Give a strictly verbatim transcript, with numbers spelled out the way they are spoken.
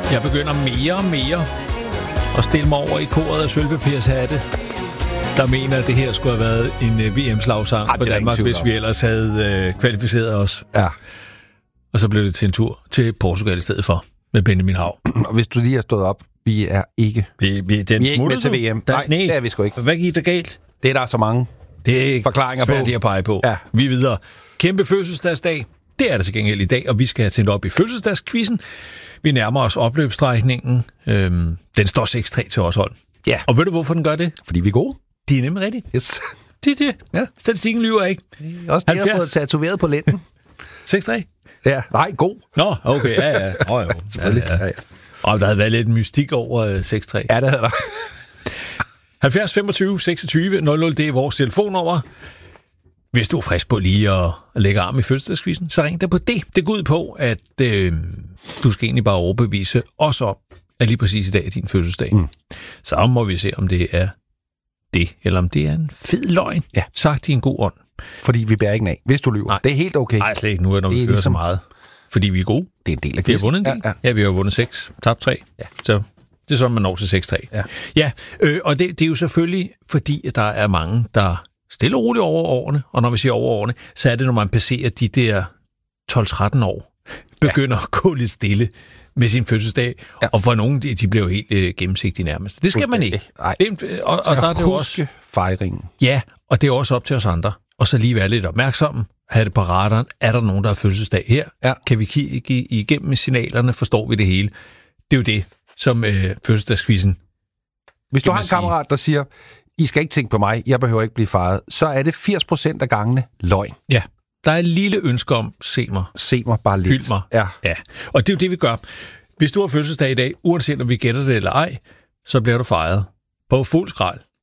Jeg begynder mere og mere at stille mig over i koret af sølvpapirshatte, der mener, at det her skulle have været en uh, V M-slagsang på Danmark, hvis vi ellers havde uh, kvalificeret os. Ja. Og så blev det til en tur til Portugal i stedet for, med Benjamin Hav. Og hvis du lige har stået op, vi er ikke, vi, vi, den vi er ikke med til V M. Der, nej, nej, det er vi sgu ikke. Hvad gik der galt? Det er der så mange det er ikke forklaringer på. Det er at pege på. Ja. Vi er videre. Kæmpe fødselsdagsdag. Det er det til gengæld i dag, og vi skal have tændt op i fødselsdagskvizzen. Vi nærmer os opløbsstrækningen. Øhm, den står seks tre til os, hold. Ja. Og ved du, hvorfor den gør det? Fordi vi er gode. Det er nemlig rigtigt. Yes. Det er det. Ja. Statistikken lyver ikke. Også det, jeg har fået tatoveret på lænden. seks tre? Ja. Nej, god. Nå, okay. Ja, ja. Oh, jo. Selvfølgelig. Ja, ja. Ja, ja. Og der havde været lidt mystik over uh, seks tre. Ja, det havde der. halvfjerds femogtyve seksogtyve nul nul, det er vores telefonnummer. Hvis du er frisk på lige at lægge arm i fødselsdagskvizzen, så ring dig på det. Det går ud på, at øh, du skal egentlig bare overbevise os om, at lige præcis i dag er din fødselsdag. Mm. Så må vi se, om det er det, eller om det er en fed løgn, ja. sagt i en god ånd. Fordi vi bærer ikke af, hvis du lyver. Nej. Det er helt okay. Nej, slet ikke nu, når vi fører ligesom så meget. Fordi vi er gode. Det er en del af quizzen. Vi har vundet en del. Ja, ja. ja, vi har vundet seks, tabt tre. Ja. Så det er sådan, man når til seks tre. Ja, ja øh, og det, det er jo selvfølgelig, fordi at der er mange, der stille og roligt over årene, og når vi siger over årene, så er det, når man passerer de der tolv tretten år, begynder ja. at gå lidt stille med sin fødselsdag, ja. og for nogle, de, de bliver jo helt øh, gennemsigtige nærmest. Det skal man ikke. Nej. Det er, og, og der er det jo også fejringen. Ja, og det er også op til os andre. Og så lige være lidt opmærksomme, have det på radaren. Er der nogen, der har fødselsdag her? Ja. Kan vi kigge igennem signalerne? Forstår vi det hele? Det er jo det, som øh, fødselsdagskvizzen. Hvis du har en kammerat, der siger, I skal ikke tænke på mig, jeg behøver ikke blive fejret, så er det firs procent af gangene løgn. Ja, der er et lille ønske om, se mig. Se mig bare lidt. Hyld mig. Ja. ja. Og det er jo det, vi gør. Hvis du har fødselsdag i dag, uanset om vi gætter det eller ej, så bliver du fejret på fuld skrald